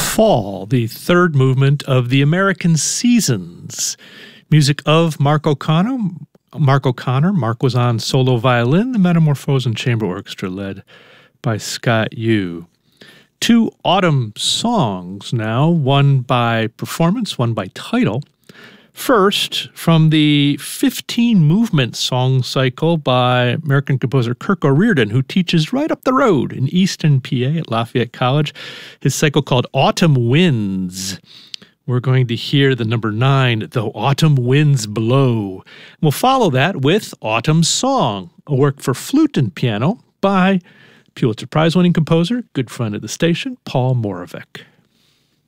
Fall, the third movement of the American Seasons. Music of Mark O'Connor. Mark was on solo violin, the Metamorphosen Chamber Orchestra led by Scott Yu. Two autumn songs now, one by performance, one by title. First, from the 15-movement song cycle by American composer Kirk O'Riordan, who teaches right up the road in Easton, PA at Lafayette College. His cycle called Autumn Winds. We're going to hear the number 9, Though Autumn Winds Blow. We'll follow that with Autumn Song, a work for flute and piano by Pulitzer Prize-winning composer, good friend of the station, Paul Moravec.